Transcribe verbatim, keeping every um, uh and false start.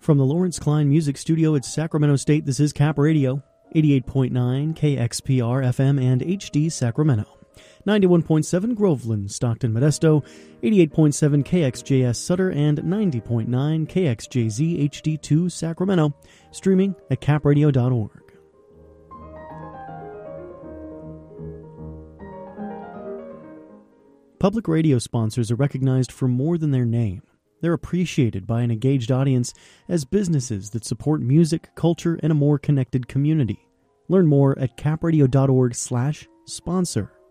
From the Lawrence Klein Music Studio at Sacramento State, this is Cap Radio, eighty-eight point nine K X P R F M and H D Sacramento, ninety-one point seven Groveland, Stockton, Modesto, eighty-eight point seven K X J S Sutter, and ninety point nine K X J Z H D two Sacramento, streaming at cap radio dot org. Public radio sponsors are recognized for more than their name. They're appreciated by an engaged audience as businesses that support music, culture, and a more connected community. Learn more at cap radio dot org slash sponsor.